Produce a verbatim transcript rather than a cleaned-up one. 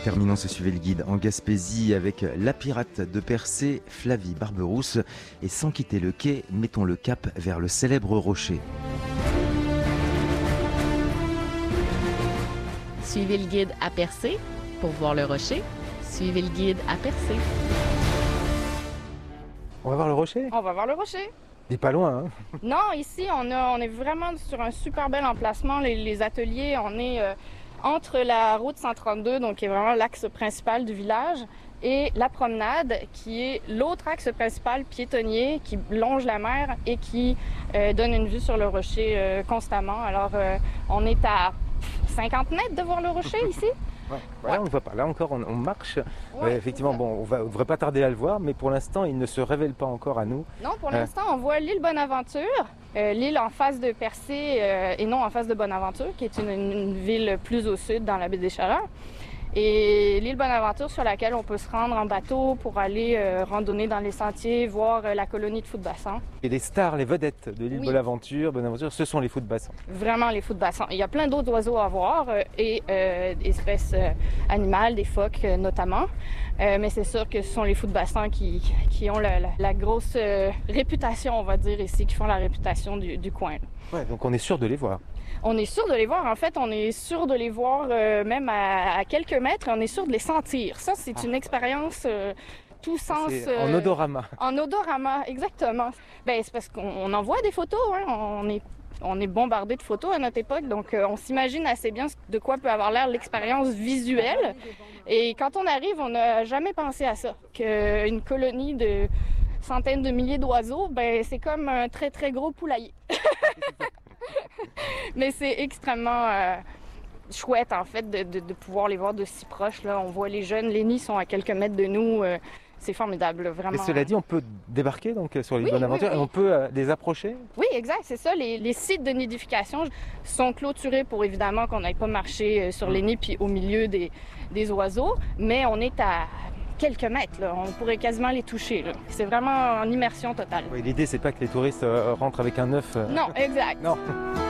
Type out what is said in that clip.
terminons ce Suivez le Guide en Gaspésie avec la pirate de Percé, Flavie Barberousse. Et sans quitter le quai, mettons le cap vers le célèbre rocher. Suivez le guide à Percé pour voir le rocher. Suivez le guide à Percé. On va voir le rocher? On va voir le rocher. Il n'est pas loin, hein? Non, ici, on, a, on est vraiment sur un super bel emplacement. Les, les ateliers, on est euh, entre la route cent trente-deux, donc qui est vraiment l'axe principal du village, et la promenade, qui est l'autre axe principal piétonnier qui longe la mer et qui euh, donne une vue sur le rocher euh, constamment. Alors, euh, on est à cinquante mètres de voir le rocher ici. Ouais, voilà, ouais. On ne voit pas. Là encore, on, on marche. Ouais, euh, effectivement, bon, on ne devrait pas tarder à le voir, mais pour l'instant, il ne se révèle pas encore à nous. Non, pour l'instant, euh... on voit l'île Bonaventure, euh, l'île en face de Percé euh, et non en face de Bonaventure, qui est une, une ville plus au sud dans la baie des Chaleurs. Et l'île Bonaventure sur laquelle on peut se rendre en bateau pour aller euh, randonner dans les sentiers, voir euh, la colonie de fous de bassin. Et les stars, les vedettes de l'île oui. Bonaventure, Bonaventure, ce sont les fous de bassin. Vraiment les fous de bassin. Il y a plein d'autres oiseaux à voir euh, et euh, espèces euh, animales, des phoques euh, notamment. Euh, mais c'est sûr que ce sont les fous de bassin qui, qui ont la, la, la grosse euh, réputation, on va dire ici, qui font la réputation du, du coin. Ouais, donc on est sûr de les voir. On est sûr de les voir. En fait, on est sûr de les voir euh, même à, à quelques mètres. On est sûr de les sentir. Ça, c'est ah. une expérience euh, tout sens... Euh, en odorama. En odorama, exactement. Ben, c'est parce qu'on en voit des photos. Hein. On est, on est bombardé de photos à notre époque. Donc, euh, on s'imagine assez bien de quoi peut avoir l'air l'expérience visuelle. Et quand on arrive, on n'a jamais pensé à ça. Qu'une colonie de centaines de milliers d'oiseaux, ben, c'est comme un très, très gros poulailler. Mais c'est extrêmement euh, chouette, en fait, de, de, de pouvoir les voir de si proche. Là. On voit les jeunes, les nids sont à quelques mètres de nous. Euh, c'est formidable, là, vraiment. Mais cela dit, on peut débarquer donc, sur l'île oui, Bonaventure oui, oui. et on peut euh, les approcher? Oui, exact, c'est ça. Les, les sites de nidification sont clôturés pour, évidemment, qu'on n'aille pas marcher sur les nids puis au milieu des, des oiseaux. Mais on est à quelques mètres, là. On pourrait quasiment les toucher. C'est vraiment en immersion totale. Oui, l'idée, c'est pas que les touristes euh, rentrent avec un œuf. Euh... Non, exact. Non.